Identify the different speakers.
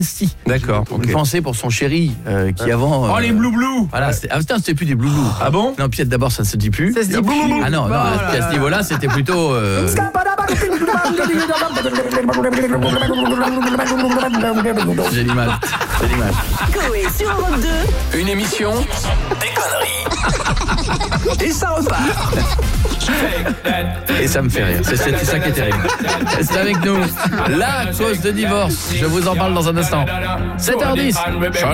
Speaker 1: Si.
Speaker 2: D'accord.
Speaker 1: Une pensée pour son chéri qui avant.
Speaker 2: Oh les blou-blou.
Speaker 1: Voilà, c'était plus des blou-blou.
Speaker 2: Ah bon?
Speaker 1: Non, puis d'abord ça ne se dit plus.
Speaker 3: Ça se dit plus.
Speaker 1: Ah non, à ce niveau-là, c'était plutôt. J'ai l'image.
Speaker 4: Coé sur Europe 2.
Speaker 5: Une émission des conneries. Et ça repart.
Speaker 1: Et ça me fait rire. C'est ça qui est terrible. Restez avec nous. La cause de divorce. Je vous en parle dans un instant. 7h10.